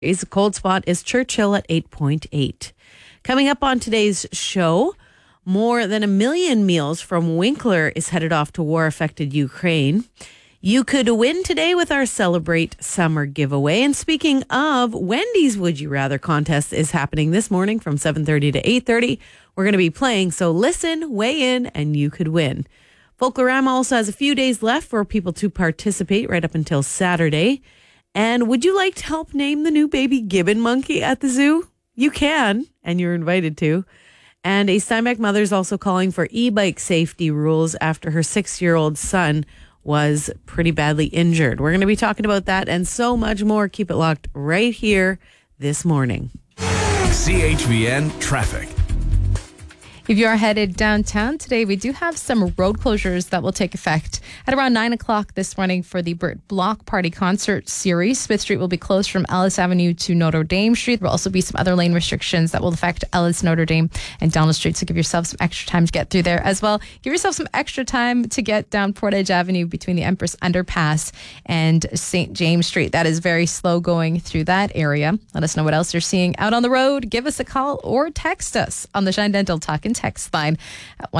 The cold spot is Churchill at 8.8. Coming up on today's show, more than 1 million meals from Winkler is headed off to war-affected Ukraine. You could win today with our Celebrate Summer giveaway. And speaking of, Wendy's Would You Rather contest is happening this morning from 7:30 to 8:30. We're going to be playing, so listen, weigh in, and you could win. Folklorama also has a few days left for people to participate right up until Saturday. And would you like to help name the new baby gibbon monkey at the zoo? You can, and you're invited to. And a Steinbeck mother is also calling for e-bike safety rules after her 6-year-old son was pretty badly injured. We're going to be talking about that and so much more. Keep it locked right here this morning. CHVN Traffic. If you are headed downtown today, we do have some road closures that will take effect at around 9 o'clock this morning for the Burt Block Party concert series. Smith Street will be closed from Ellis Avenue to Notre Dame Street. There will also be some other lane restrictions that will affect Ellis, Notre Dame, and Donald Street. So give yourself some extra time to get through there as well. Give yourself some extra time to get down Portage Avenue between the Empress Underpass and St. James Street. That is very slow going through that area. Let us know what else you're seeing out on the road. Give us a call or text us on the Shine Dental Talk and Text line at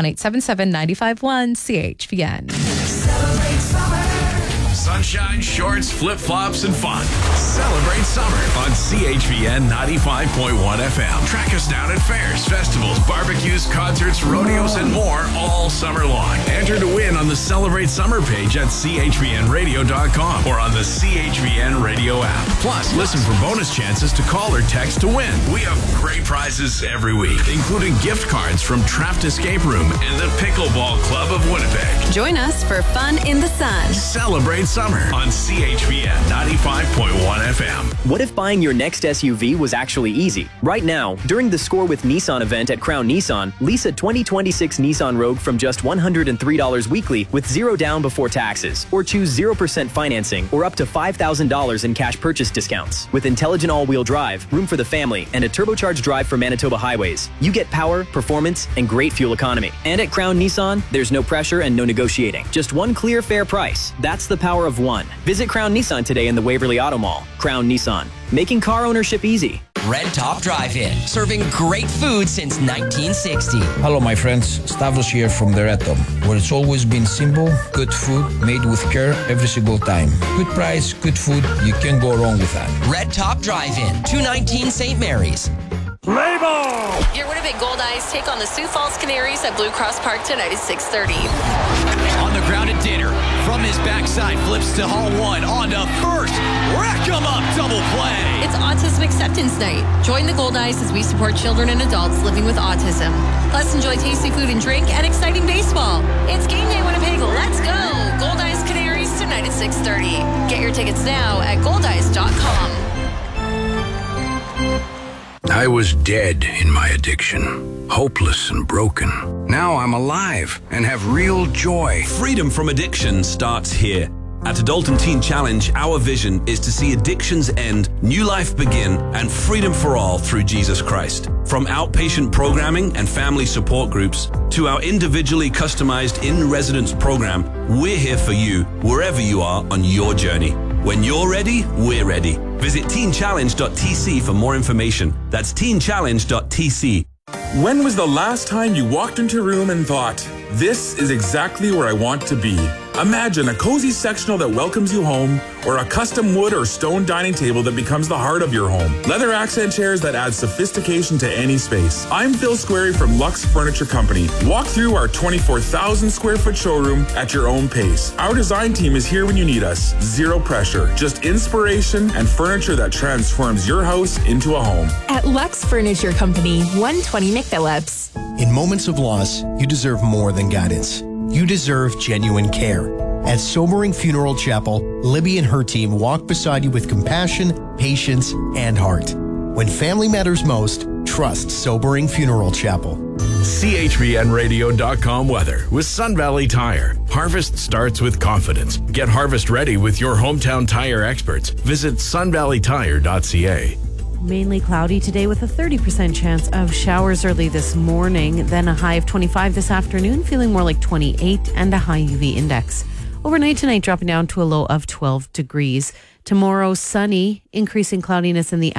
1-877-951-CHVN. Celebrate summer. Sunshine, shorts, flip-flops, and fun. Celebrate summer on CHVN 95.1 FM. Track us down at fairs, festivals, barbecues, concerts, rodeos, and more all summer long. Enter to win on the Celebrate Summer page at chvnradio.com or on the CHVN Radio app. Plus, listen for bonus chances to call or text to win. We have great prizes every week, including gift cards from Trapped Escape Room and the Pickleball Club of Winnipeg. Join us for fun in the sun. Celebrate summer on CHVN 95.1 FM. What if buying your next SUV was actually easy? Right now, during the Score with Nissan event at Crown Nissan, lease a 2026 Nissan Rogue from just $103 weekly with zero down before taxes, or choose 0% financing or up to $5,000 in cash purchase discounts. With intelligent all-wheel drive, room for the family, and a turbocharged drive for Manitoba highways, you get power, performance, and great fuel economy. And at Crown Nissan, there's no pressure and no negotiating. Just one clear, fair price. That's the power of one. Visit Crown Nissan today in the Waverly Auto Mall. Crown Nissan, making car ownership easy. Red Top Drive-In, serving great food since 1960. Hello, my friends. Stavros here from the Red Top, where it's always been simple, good food, made with care every single time. Good price, good food, you can't go wrong with that. Red Top Drive-In, 219 St. Mary's. Label! Your Winnipeg Gold Eyes take on the Sioux Falls Canaries at Blue Cross Park tonight at 6:30. On the ground at Dinner. From his backside, flips to hole one. On to first. Rack 'em up. Double play. It's Autism Acceptance Night. Join the Gold Eyes as we support children and adults living with autism. Plus, enjoy tasty food and drink and exciting baseball. It's game day, Winnipeg. Let's go. Gold Eyes Canaries tonight at 6:30. Get your tickets now at goldeyes.com. I was dead in my addiction, hopeless and broken. Now I'm alive and have real joy. Freedom from addiction starts here. At Adult and Teen Challenge, our vision is to see addictions end, new life begin, and freedom for all through Jesus Christ. From outpatient programming and family support groups to our individually customized in-residence program, we're here for you wherever you are on your journey. When you're ready, we're ready. Visit teenchallenge.tc for more information. That's teenchallenge.tc. When was the last time you walked into a room and thought, this is exactly where I want to be? Imagine a cozy sectional that welcomes you home, or a custom wood or stone dining table that becomes the heart of your home. Leather accent chairs that add sophistication to any space. I'm Phil Squarey from Lux Furniture Company. Walk through our 24,000 square foot showroom at your own pace. Our design team is here when you need us. Zero pressure, just inspiration and furniture that transforms your house into a home. At Lux Furniture Company, 120 McPhillips. In moments of loss, you deserve more than guidance. You deserve genuine care. At Sobering Funeral Chapel, Libby and her team walk beside you with compassion, patience, and heart. When family matters most, trust Sobering Funeral Chapel. CHVNradio.com weather with Sun Valley Tire. Harvest starts with confidence. Get harvest ready with your hometown tire experts. Visit sunvalleytire.ca. Mainly cloudy today with a 30% chance of showers early this morning, then a high of 25 this afternoon, feeling more like 28, and a high UV index. Overnight tonight dropping down to a low of 12 degrees. Tomorrow, sunny, increasing cloudiness in the